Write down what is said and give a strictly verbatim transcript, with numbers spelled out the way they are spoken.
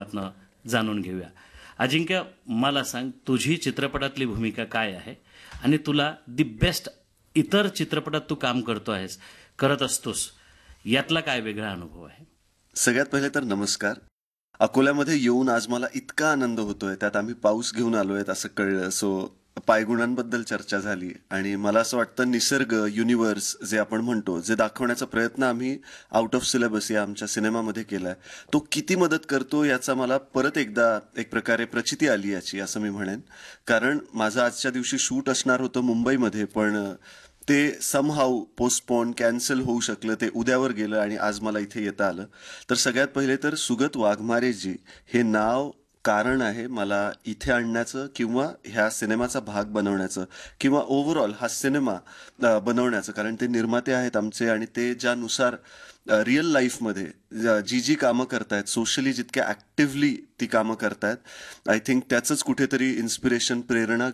माध्यमातून जाणून घेऊया. अजिंक्य, मला सांग, तुझी चित्रपटातली भूमिका काय आहे आणि तुला दी बेस्ट इतर चित्रपटात तू काम करतो आहेस, करत असतोस, यातला काय वेगळा अनुभव आहे? सगळ्यात पहिले तर नमस्कार. अकोल्यामध्ये येऊन आज मला इतका आनंद होतोय, त्यात आम्ही पाऊस घेऊन आलोय असं कळलं. सो पायगुणांबद्दल चर्चा झाली आणि मला असं वाटतं निसर्ग, युनिव्हर्स जे आपण म्हणतो, जे दाखवण्याचा प्रयत्न आम्ही आउट ऑफ सिलेबस या आमच्या सिनेमामध्ये केलाय, तो किती मदत करतो याचा मला परत एकदा एक प्रकारे प्रचिती आली याची, असं मी म्हणेन. कारण माझं आजच्या दिवशी शूट असणार होतं मुंबईमध्ये, पण ते समहाऊ पोस्टपोन कॅन्सल होऊ शकलं, ते उद्यावर गेलं आणि आज मला इथे येता आलं. तर सगळ्यात पहिले तर सुगत वाघमारेजी हे नाव कारण आहे मला इथे आणण्याचं किंवा ह्या सिनेमाचा भाग बनवण्याचं किंवा ओव्हरऑल हा सिनेमा अ, बनवण्याचं. कारण ते निर्माते आहेत आमचे आणि ते ज्यानुसार रिअल लाईफमध्ये ज- जी जी कामं करतायत, सोशली जितक्या ॲक्टिव्हली ती कामं करतायत, आय थिंक त्याचंच कुठेतरी इन्स्पिरेशन, प्रेरणा